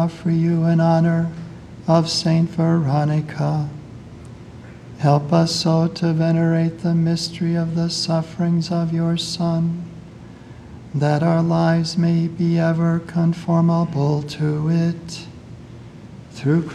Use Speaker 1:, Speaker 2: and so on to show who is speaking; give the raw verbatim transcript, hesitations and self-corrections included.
Speaker 1: offer you in honor of Saint Veronica. Help us so to venerate the mystery of the sufferings of your Son, that our lives may be ever conformable to it. Through